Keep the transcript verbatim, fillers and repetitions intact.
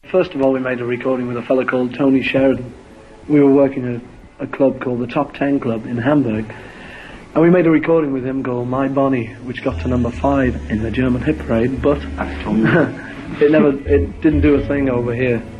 First of all, we made a recording with a fella called Tony Sheridan. We were working at a club called the Top Ten Club in Hamburg, and we made a recording with him called My Bonnie, which got to number five in the German hit parade, but it never, it didn't do a thing over here.